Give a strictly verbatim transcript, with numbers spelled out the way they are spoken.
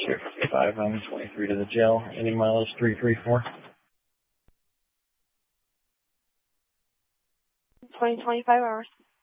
six five, I'm twenty-three to the jail. Any mileage three three four. twenty, twenty-five hours.